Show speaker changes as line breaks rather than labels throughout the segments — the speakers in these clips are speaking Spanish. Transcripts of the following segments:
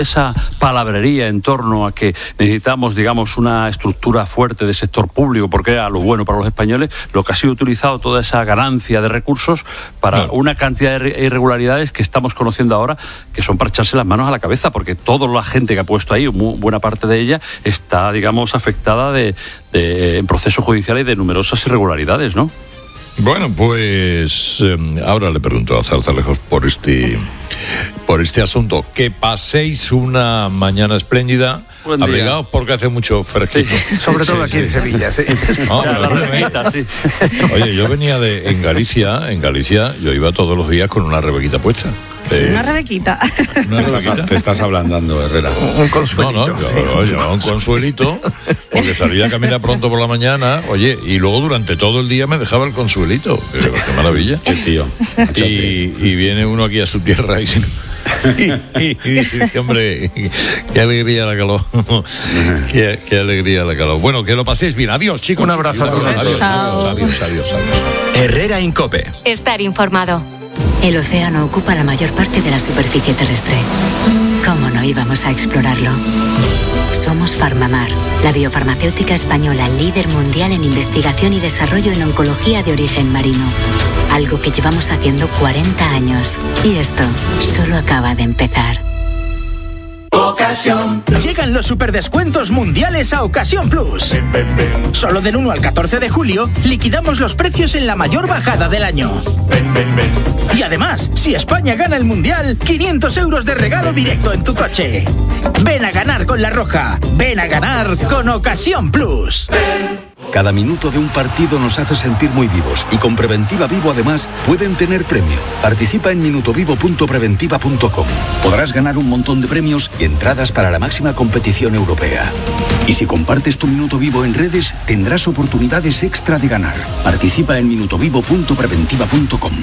esa palabrería en torno a que necesitamos, digamos, una estructura fuerte de sector público porque era lo bueno para los españoles, lo que ha sido utilizado toda esa ganancia de recursos para una cantidad de irregularidades que estamos conociendo ahora, que son para echarse las manos a la cabeza, porque toda la gente que ha puesto ahí, buena parte de ella, está, digamos, afectada en procesos judiciales y de numerosas irregularidades, ¿no?
Bueno, pues ahora le pregunto a Zarzalejos por este asunto. Que paséis una mañana espléndida, abrigados porque hace mucho fresquito.
Sí. Sobre todo aquí en Sevilla, sí.
No, sí. Oye, yo venía en Galicia, yo iba todos los días con una rebequita puesta.
Una rebequita.
Te estás ablandando, Herrera.
Un consuelito.
Yo llevaba un consuelito porque salía a caminar pronto por la mañana, oye, y luego durante todo el día me dejaba el consuelito. Qué maravilla.
Qué tío.
Y viene uno aquí a su tierra y dice, hombre, qué alegría la calor. qué alegría la calor. Bueno, que lo paséis bien. Adiós, chicos.
Un abrazo a todos.
Adiós.
Herrera Incope.
Estar informado. El océano ocupa la mayor parte de la superficie terrestre. ¿Cómo no íbamos a explorarlo? Somos Farmamar, la biofarmacéutica española líder mundial en investigación y desarrollo en oncología de origen marino. Algo que llevamos haciendo 40 años. Y esto solo acaba de empezar.
Ocasión. Llegan los superdescuentos mundiales a Ocasión Plus. Solo del 1 al 14 de julio liquidamos los precios en la mayor bajada del año. Y además, si España gana el mundial, 500 euros de regalo directo en tu coche. Ven a ganar con La Roja. Ven a ganar con Ocasión Plus.
Cada minuto de un partido nos hace sentir muy vivos y con Preventiva Vivo además pueden tener premio. Participa en minutovivo.preventiva.com. Podrás ganar un montón de premios y entradas para la máxima competición europea. Y si compartes tu Minuto Vivo en redes, tendrás oportunidades extra de ganar. Participa en minutovivo.preventiva.com.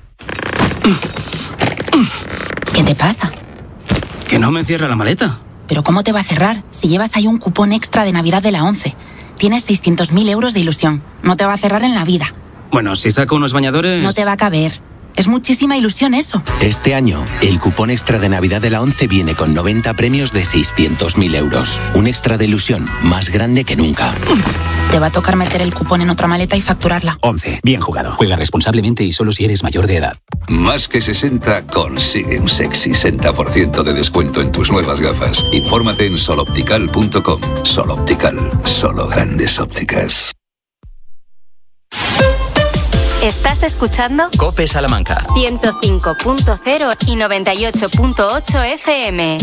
¿Qué te pasa?
Que no me cierra la maleta.
¿Pero cómo te va a cerrar si llevas ahí un cupón extra de Navidad de la 11? Tienes 600.000 euros de ilusión. No te va a cerrar en la vida.
Bueno, si saco unos bañadores...
No te va a caber. Es muchísima ilusión eso.
Este año, el cupón extra de Navidad de la 11 viene con 90 premios de 600.000 euros. Un extra de ilusión más grande que nunca.
Te va a tocar meter el cupón en otra maleta y facturarla.
11. Bien jugado. Juega responsablemente y solo si eres mayor de edad.
Más que 60 consigue un sexy 60% de descuento en tus nuevas gafas. Infórmate en soloptical.com. Soloptical. Solo grandes ópticas.
¿Estás escuchando?
COPE Salamanca.
105.0 y 98.8 FM.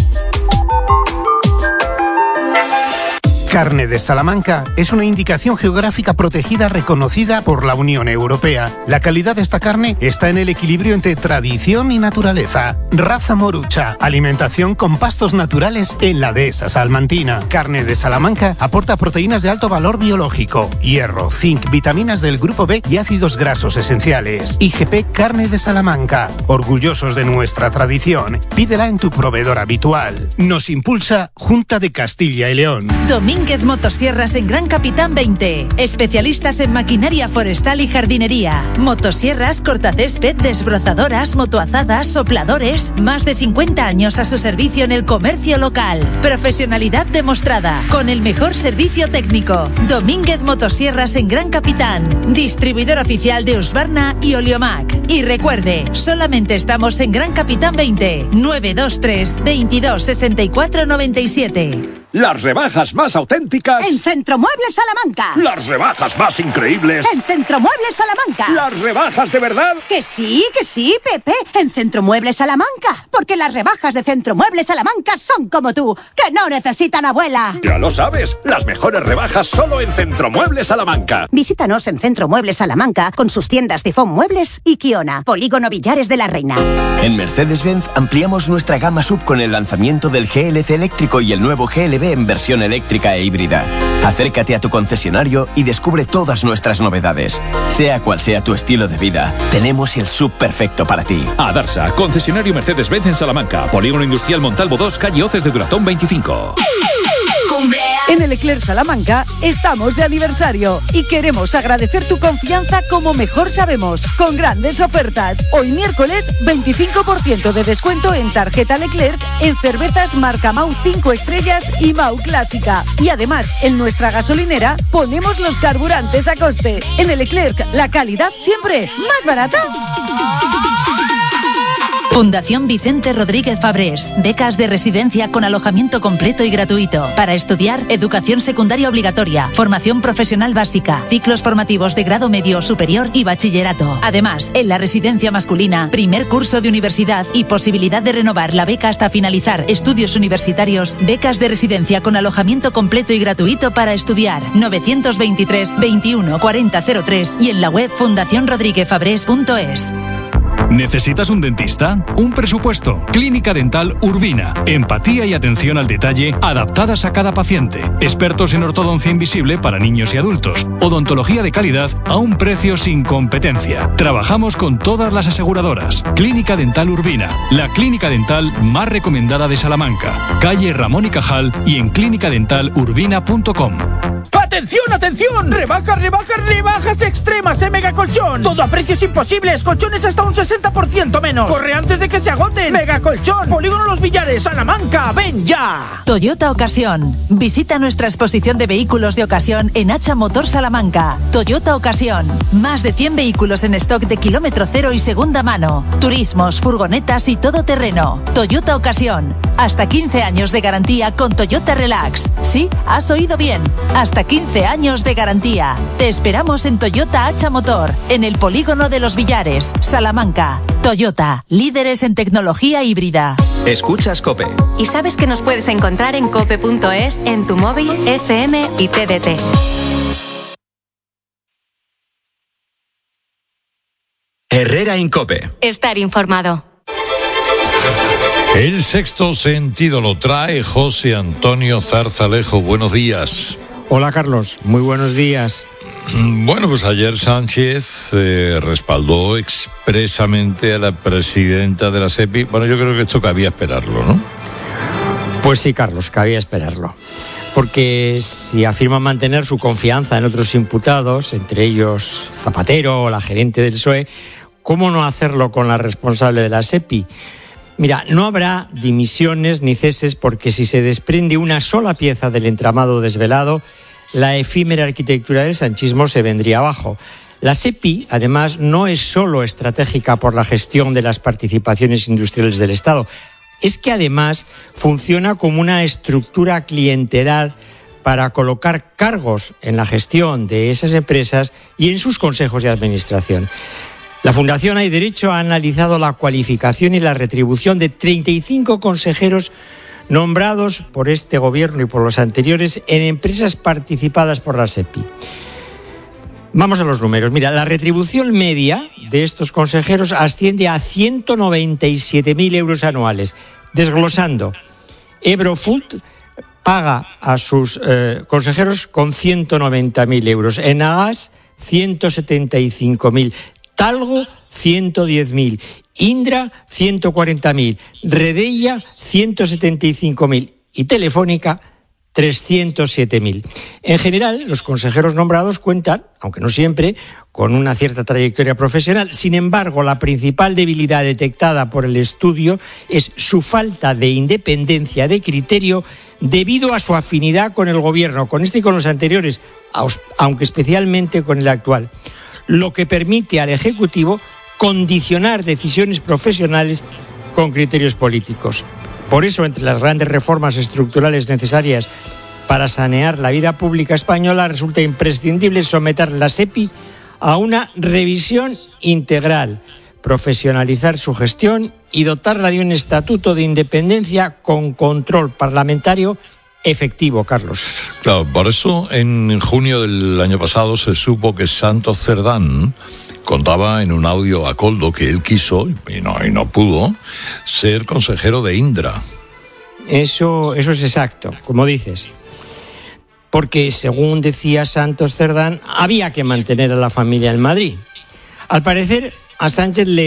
Carne de Salamanca es una indicación geográfica protegida reconocida por la Unión Europea. La calidad de esta carne está en el equilibrio entre tradición y naturaleza. Raza morucha, alimentación con pastos naturales en la dehesa salmantina. Carne de Salamanca aporta proteínas de alto valor biológico, hierro, zinc, vitaminas del grupo B y ácidos grasos esenciales. IGP Carne de Salamanca, orgullosos de nuestra tradición. Pídela en tu proveedor habitual. Nos impulsa Junta de Castilla y León.
Domínguez Motosierras en Gran Capitán 20. Especialistas en maquinaria forestal y jardinería. Motosierras, cortacésped, desbrozadoras, motoazadas, sopladores. Más de 50 años a su servicio en el comercio local. Profesionalidad demostrada. Con el mejor servicio técnico. Domínguez Motosierras en Gran Capitán. Distribuidor oficial de Husqvarna y Oliomac. Y recuerde, solamente estamos en Gran Capitán 20. 923 22 64 97.
Las rebajas más auténticas
en Centromuebles Salamanca.
Las rebajas más increíbles
en Centromuebles Salamanca.
Las rebajas de verdad.
Que sí, Pepe, en Centromuebles Salamanca. Porque las rebajas de Centromuebles Salamanca son como tú, que no necesitan abuela.
Ya lo sabes, las mejores rebajas solo en Centromuebles Salamanca.
Visítanos en Centromuebles Salamanca con sus tiendas Tifón Muebles y Kiona, Polígono Villares de la Reina.
En Mercedes-Benz ampliamos nuestra gama sub con el lanzamiento del GLC eléctrico y el nuevo GLB en versión eléctrica e híbrida. Acércate a tu concesionario y descubre todas nuestras novedades. Sea cual sea tu estilo de vida, tenemos el sub perfecto para ti.
Adarsa, concesionario Mercedes-Benz en Salamanca, Polígono Industrial Montalvo 2, calle Hoces de Duratón 25.
Cumpleaños
En el Leclerc Salamanca estamos de aniversario y queremos agradecer tu confianza como mejor sabemos, con grandes ofertas. Hoy miércoles, 25% de descuento en tarjeta Leclerc en cervezas marca Mau 5 estrellas y Mau Clásica. Y además, en nuestra gasolinera ponemos los carburantes a coste. En el Leclerc, la calidad siempre más barata.
Fundación Vicente Rodríguez Fabrés. Becas de residencia con alojamiento completo y gratuito. Para estudiar, educación secundaria obligatoria, formación profesional básica, ciclos formativos de grado medio, superior y bachillerato. Además, en la residencia masculina, primer curso de universidad y posibilidad de renovar la beca hasta finalizar estudios universitarios. Becas de residencia con alojamiento completo y gratuito para estudiar. 923 21 40 03 y en la web fundacionrodríguezfabrés.es.
¿Necesitas un dentista? ¿Un presupuesto? Clínica Dental Urbina. Empatía y atención al detalle adaptadas a cada paciente. Expertos en ortodoncia invisible para niños y adultos. Odontología de calidad a un precio sin competencia. Trabajamos con todas las aseguradoras. Clínica Dental Urbina. La clínica dental más recomendada de Salamanca. Calle Ramón y Cajal y en clínicadentalurbina.com.
¡Atención, atención! ¡Rebajas extremas en Megacolchón! Todo a precios imposibles, colchones hasta un 60% menos. Corre antes de que se agoten. Megacolchón, Polígono Los Villares, Salamanca, ¡ven ya!
Toyota Ocasión. Visita nuestra exposición de vehículos de ocasión en Hacha Motor Salamanca. Toyota Ocasión. Más de 100 vehículos en stock de kilómetro cero y segunda mano. Turismos, furgonetas y todoterreno. Toyota Ocasión. Hasta 15 años de garantía con Toyota Relax. Sí, has oído bien. Hasta 15 años de garantía. Te esperamos en Toyota Hacha Motor, en el Polígono de Los Villares, Salamanca. Toyota, líderes en tecnología híbrida.
Escuchas COPE.
Y sabes que nos puedes encontrar en cope.es, en tu móvil, FM y TDT.
Herrera en COPE.
Estar informado.
El sexto sentido lo trae José Antonio Zarzalejo. Buenos días.
Hola Carlos, muy buenos días.
Bueno, pues ayer Sánchez respaldó expresamente a la presidenta de la SEPI. Bueno, yo creo que esto cabía esperarlo, ¿no?
Pues sí, Carlos, cabía esperarlo. Porque si afirma mantener su confianza en otros imputados, entre ellos Zapatero o la gerente del PSOE, ¿cómo no hacerlo con la responsable de la SEPI? Mira, no habrá dimisiones ni ceses porque si se desprende una sola pieza del entramado desvelado, la efímera arquitectura del sanchismo se vendría abajo. La SEPI, además, no es solo estratégica por la gestión de las participaciones industriales del Estado, es que además funciona como una estructura clientelar para colocar cargos en la gestión de esas empresas y en sus consejos de administración. La Fundación Hay Derecho ha analizado la cualificación y la retribución de 35 consejeros nombrados por este gobierno y por los anteriores en empresas participadas por la SEPI. Vamos a los números. Mira, la retribución media de estos consejeros asciende a 197.000 euros anuales. Desglosando, Ebro Food paga a sus consejeros con 190.000 euros. Enagas, 175.000. Talgo, 110.000. Indra, 140.000. Redeia, 175.000. Y Telefónica, 307.000. En general, los consejeros nombrados cuentan, aunque no siempre, con una cierta trayectoria profesional. Sin embargo, la principal debilidad detectada por el estudio es su falta de independencia de criterio debido a su afinidad con el gobierno, con este y con los anteriores, aunque especialmente con el actual, lo que permite al Ejecutivo condicionar decisiones profesionales con criterios políticos. Por eso, entre las grandes reformas estructurales necesarias para sanear la vida pública española, resulta imprescindible someter la SEPI a una revisión integral, profesionalizar su gestión y dotarla de un estatuto de independencia con control parlamentario efectivo, Carlos.
Claro, por eso en junio del año pasado se supo que Santos Cerdán contaba en un audio a Coldo que él quiso, y no pudo, ser consejero de Indra.
Eso es exacto, como dices. Porque, según decía Santos Cerdán, había que mantener a la familia en Madrid. Al parecer, a Sánchez le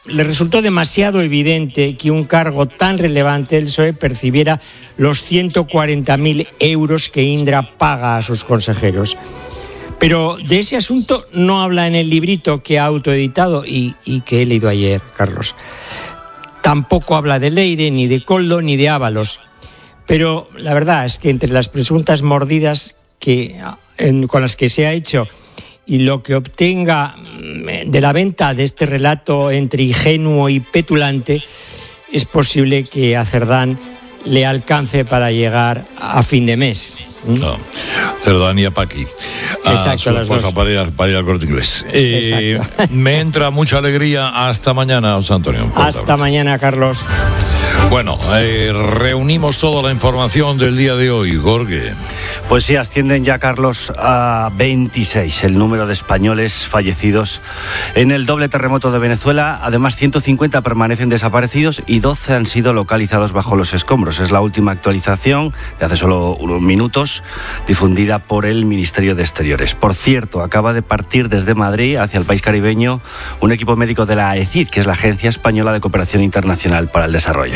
le resultó demasiado evidente que un cargo tan relevante del PSOE percibiera los 140.000 euros que Indra paga a sus consejeros. Pero de ese asunto no habla en el librito que ha autoeditado y que he leído ayer, Carlos. Tampoco habla de Leire, ni de Koldo, ni de Ábalos. Pero la verdad es que entre las presuntas mordidas con las que se ha hecho y lo que obtenga de la venta de este relato entre ingenuo y petulante, es posible que a Cerdán le alcance para llegar a fin de mes.
No, Cerdán y a Paqui.
Exacto,
a su esposa para ir al Corte Inglés. Me entra mucha alegría. Hasta mañana, José Antonio.
Hasta mañana, Carlos.
Bueno, reunimos toda la información del día de hoy, Jorge.
Pues sí, ascienden ya, Carlos, a 26 el número de españoles fallecidos en el doble terremoto de Venezuela. Además, 150 permanecen desaparecidos y 12 han sido localizados bajo los escombros. Es la última actualización de hace solo unos minutos, difundida por el Ministerio de Exteriores. Por cierto, acaba de partir desde Madrid hacia el país caribeño un equipo médico de la AECID, que es la Agencia Española de Cooperación Internacional para el Desarrollo.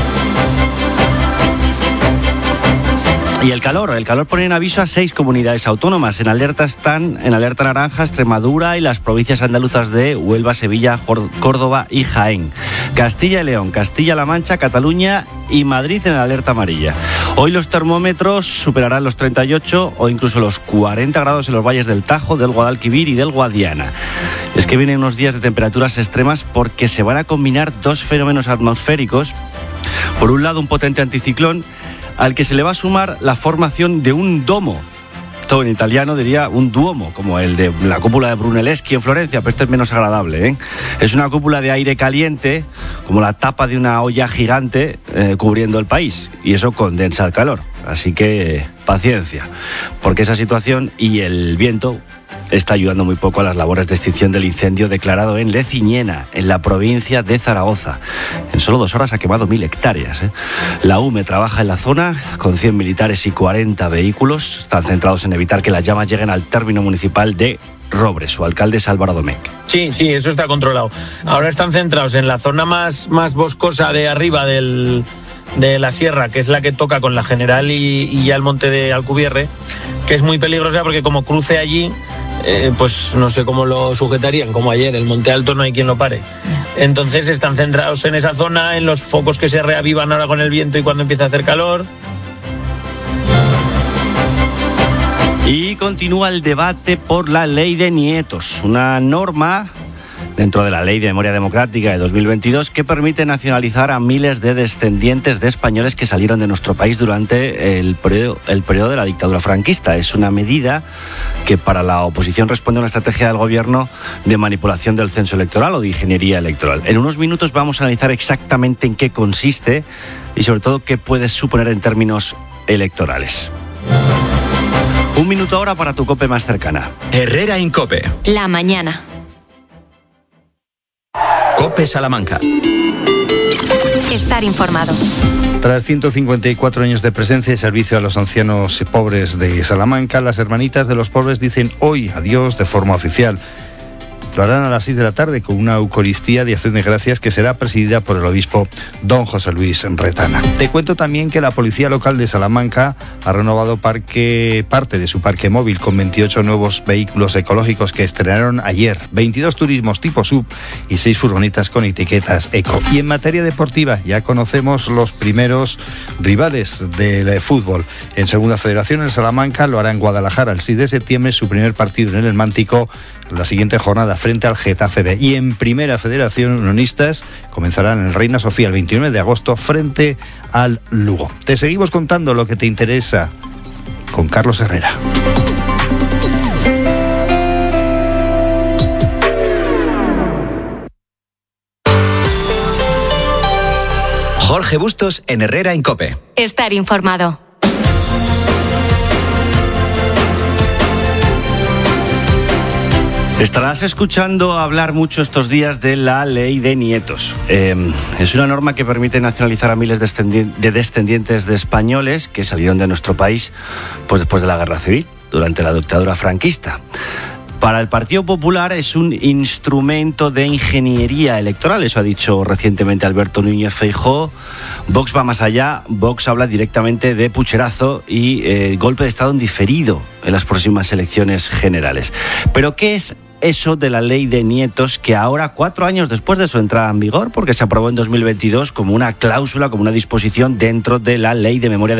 Y el calor pone en aviso a 6 comunidades autónomas. En alerta naranja Extremadura y las provincias andaluzas de Huelva, Sevilla, Córdoba y Jaén. Castilla y León, Castilla-La Mancha, Cataluña y Madrid en alerta amarilla. Hoy los termómetros superarán los 38 o incluso los 40 grados en los valles del Tajo, del Guadalquivir y del Guadiana. Es que vienen unos días de temperaturas extremas porque se van a combinar 2 fenómenos atmosféricos. Por un lado, un potente anticiclón al que se le va a sumar la formación de un domo. Todo en italiano diría un duomo, como el de la cúpula de Brunelleschi en Florencia, pero este es menos agradable, ¿eh? Es una cúpula de aire caliente, como la tapa de una olla gigante cubriendo el país, y eso condensa el calor. Así que paciencia, porque esa situación y el viento está ayudando muy poco a las labores de extinción del incendio declarado en Leciñena, en la provincia de Zaragoza. En solo 2 horas ha quemado 1.000 hectáreas. La UME trabaja en la zona con 100 militares y 40 vehículos. Están centrados en evitar que las llamas lleguen al término municipal de Robres. Su alcalde es Álvaro Domecq.
Sí, eso está controlado. Ahora están centrados en la zona más boscosa de arriba de la sierra, que es la que toca con la General y ya el monte de Alcubierre, que es muy peligrosa porque como cruce allí, pues no sé cómo lo sujetarían, como ayer, el Monte Alto no hay quien lo pare. Entonces están centrados en esa zona, en los focos que se reavivan ahora con el viento y cuando empieza a hacer calor.
Y continúa el debate por la ley de nietos, una norma dentro de la Ley de Memoria Democrática de 2022 que permite nacionalizar a miles de descendientes de españoles que salieron de nuestro país durante el periodo de la dictadura franquista. Es una medida que para la oposición responde a una estrategia del gobierno de manipulación del censo electoral o de ingeniería electoral. En unos minutos vamos a analizar exactamente en qué consiste y sobre todo qué puede suponer en términos electorales. 1 minuto ahora para tu COPE más cercana.
Herrera Incope.
La mañana.
COPE Salamanca.
Estar informado.
Tras 154 años de presencia y servicio a los ancianos pobres de Salamanca, las hermanitas de los pobres dicen hoy adiós de forma oficial. Lo harán a las 6 de la tarde con una Eucaristía de Acción de Gracias que será presidida por el obispo don José Luis Retana. Te cuento también que la Policía Local de Salamanca ha renovado parte de su parque móvil con 28 nuevos vehículos ecológicos que estrenaron ayer, 22 turismos tipo SUV y 6 furgonetas con etiquetas eco. Y en materia deportiva ya conocemos los primeros rivales del fútbol. En Segunda Federación, el Salamanca lo hará en Guadalajara el 6 de septiembre, su primer partido en el Mántico, la siguiente jornada frente al Getafe B. Y en Primera Federación, Unionistas comenzarán en Reina Sofía el 29 de agosto frente al Lugo. Te seguimos contando lo que te interesa con Carlos Herrera.
Jorge Bustos en Herrera Incope.
Estar informado.
Estarás escuchando hablar mucho estos días de la ley de nietos. Es una norma que permite nacionalizar a miles de descendientes de españoles que salieron de nuestro país pues después de la Guerra Civil, durante la dictadura franquista. Para el Partido Popular es un instrumento de ingeniería electoral, eso ha dicho recientemente Alberto Núñez Feijóo. Vox va más allá, Vox habla directamente de pucherazo y golpe de Estado en diferido en las próximas elecciones generales. ¿Pero qué es eso de la ley de nietos que ahora, 4 años después de su entrada en vigor, porque se aprobó en 2022 como una cláusula, como una disposición dentro de la ley de memoria